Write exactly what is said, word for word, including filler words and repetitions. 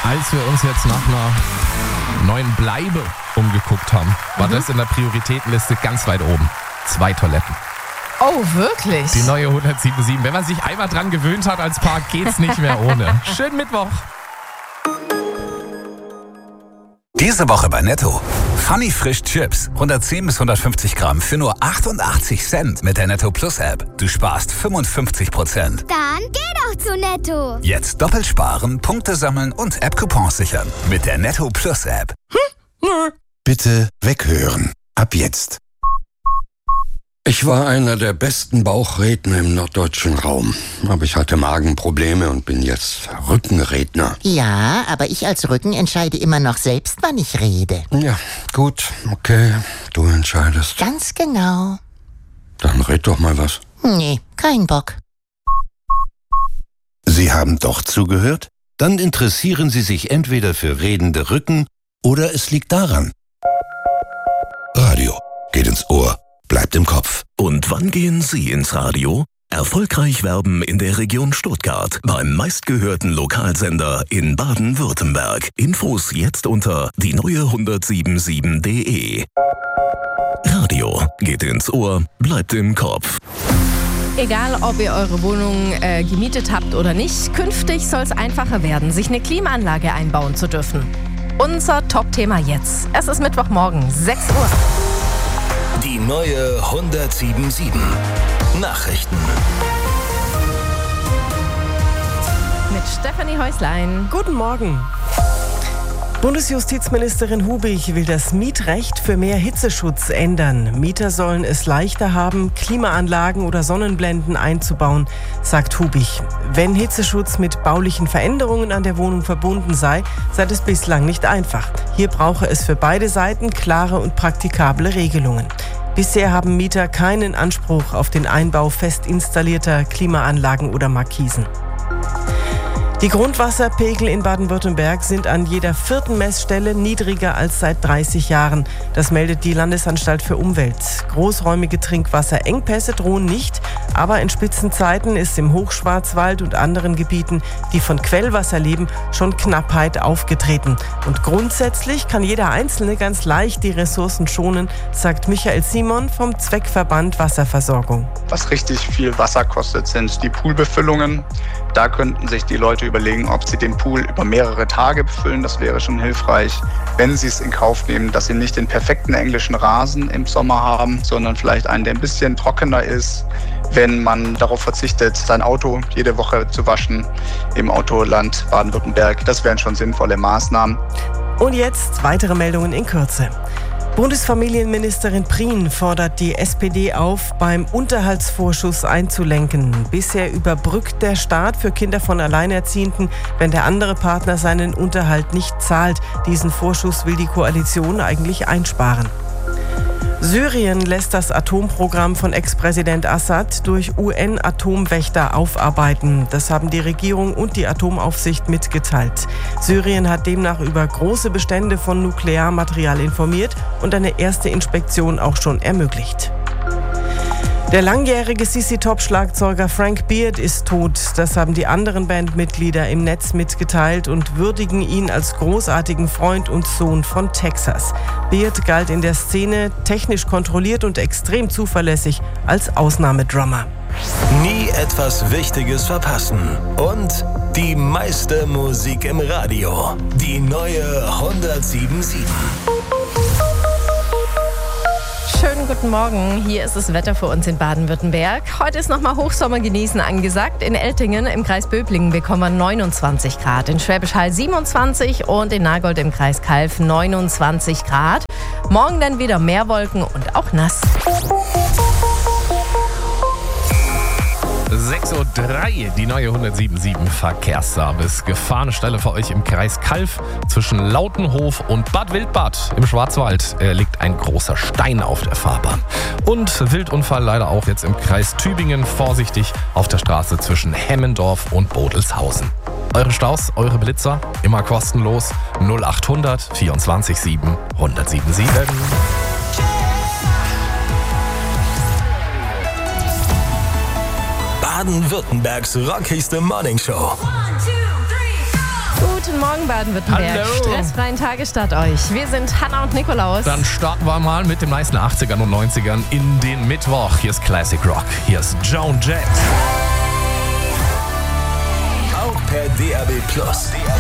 Als wir uns jetzt nach einer neuen Bleibe umgeguckt haben, war mhm. das in der Prioritätenliste ganz weit oben. Zwei Toiletten. Oh, wirklich? Die neue hundertsiebenundsiebzig. Wenn man sich einmal dran gewöhnt hat als Paar, geht's nicht mehr ohne. Schönen Mittwoch. Diese Woche bei Netto. Funny Frisch Chips. hundertzehn bis hundertfünfzig Gramm für nur achtundachtzig Cent mit der Netto Plus App. Du sparst fünfundfünfzig Prozent. Dann geh doch zu Netto. Jetzt doppelt sparen, Punkte sammeln und App-Coupons sichern. Mit der Netto Plus App. Hm? Nö. Bitte weghören. Ab jetzt. Ich war einer der besten Bauchredner im norddeutschen Raum. Aber ich hatte Magenprobleme und bin jetzt Rückenredner. Ja, aber ich als Rücken entscheide immer noch selbst, wann ich rede. Ja, gut, okay, du entscheidest. Ganz genau. Dann red doch mal was. Nee, kein Bock. Sie haben doch zugehört? Dann interessieren Sie sich entweder für redende Rücken oder es liegt daran. Radio geht ins Ohr. Bleibt im Kopf. Und wann gehen Sie ins Radio? Erfolgreich werben in der Region Stuttgart beim meistgehörten Lokalsender in Baden-Württemberg. Infos jetzt unter die neue hundertsiebenundsiebzig punkt de. Radio geht ins Ohr, bleibt im Kopf. Egal, ob ihr eure Wohnung äh, gemietet habt oder nicht, künftig soll es einfacher werden, sich eine Klimaanlage einbauen zu dürfen. Unser Top-Thema jetzt. Es ist Mittwochmorgen, sechs Uhr. Die neue hundertsiebenundsiebzig. Nachrichten. Mit Stefanie Häuslein. Guten Morgen. Bundesjustizministerin Hubig will das Mietrecht für mehr Hitzeschutz ändern. Mieter sollen es leichter haben, Klimaanlagen oder Sonnenblenden einzubauen, sagt Hubig. Wenn Hitzeschutz mit baulichen Veränderungen an der Wohnung verbunden sei, sei das bislang nicht einfach. Hier brauche es für beide Seiten klare und praktikable Regelungen. Bisher haben Mieter keinen Anspruch auf den Einbau fest installierter Klimaanlagen oder Markisen. Die Grundwasserpegel in Baden-Württemberg sind an jeder vierten Messstelle niedriger als seit dreißig Jahren. Das meldet die Landesanstalt für Umwelt. Großräumige Trinkwasserengpässe drohen nicht, aber in Spitzenzeiten ist im Hochschwarzwald und anderen Gebieten, die von Quellwasser leben, schon Knappheit aufgetreten. Und grundsätzlich kann jeder Einzelne ganz leicht die Ressourcen schonen, sagt Michael Simon vom Zweckverband Wasserversorgung. Was richtig viel Wasser kostet, sind die Poolbefüllungen. Da könnten sich die Leute überlegen, ob sie den Pool über mehrere Tage befüllen. Das wäre schon hilfreich, wenn sie es in Kauf nehmen, dass sie nicht den perfekten englischen Rasen im Sommer haben, sondern vielleicht einen, der ein bisschen trockener ist, wenn man darauf verzichtet, sein Auto jede Woche zu waschen im Autoland Baden-Württemberg. Das wären schon sinnvolle Maßnahmen. Und jetzt weitere Meldungen in Kürze. Bundesfamilienministerin Prien fordert die S P D auf, beim Unterhaltsvorschuss einzulenken. Bisher überbrückt der Staat für Kinder von Alleinerziehenden, wenn der andere Partner seinen Unterhalt nicht zahlt. Diesen Vorschuss will die Koalition eigentlich einsparen. Syrien lässt das Atomprogramm von Ex-Präsident Assad durch U N-Atomwächter aufarbeiten. Das haben die Regierung und die Atomaufsicht mitgeteilt. Syrien hat demnach über große Bestände von Nuklearmaterial informiert und eine erste Inspektion auch schon ermöglicht. Der langjährige C C-Top-Schlagzeuger Frank Beard ist tot. Das haben die anderen Bandmitglieder im Netz mitgeteilt und würdigen ihn als großartigen Freund und Sohn von Texas. Beard galt in der Szene technisch kontrolliert und extrem zuverlässig als Ausnahmedrummer. Nie etwas Wichtiges verpassen. Und die meiste Musik im Radio. Die neue hundertsiebenundsiebzig. Schönen guten Morgen, hier ist das Wetter für uns in Baden-Württemberg. Heute ist nochmal Hochsommer genießen angesagt. In Eltingen im Kreis Böblingen bekommen wir neunundzwanzig Grad, in Schwäbisch Hall siebenundzwanzig und in Nagold im Kreis Calw neunundzwanzig Grad. Morgen dann wieder mehr Wolken und auch nass. sechs Uhr drei, die neue hundertsiebenundsiebzig Verkehrsservice. Gefahrenstelle für euch im Kreis Calw zwischen Lautenhof und Bad Wildbad im Schwarzwald äh, liegt ein großer Stein auf der Fahrbahn. Und Wildunfall leider auch jetzt im Kreis Tübingen. Vorsichtig auf der Straße zwischen Hemmendorf und Bodelshausen. Eure Staus, eure Blitzer, immer kostenlos. null achthundert vierundzwanzig sieben hundertsiebenundsiebzig. Baden-Württembergs rockigste Morningshow. Guten Morgen. Morgen, Baden-Württemberg. Hallo. Stressfreien Tagesstart euch. Wir sind Hanna und Nikolaus. Dann starten wir mal mit den meisten achtzigern und neunzigern in den Mittwoch. Hier ist Classic Rock. Hier ist Joan Jett. Auch per D A B Plus.